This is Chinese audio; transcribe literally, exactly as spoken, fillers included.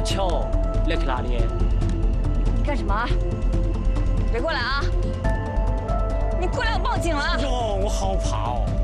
巧来去哪里？ 干什么？别过来啊！你过来，我报警了！ 哟，我好怕哦。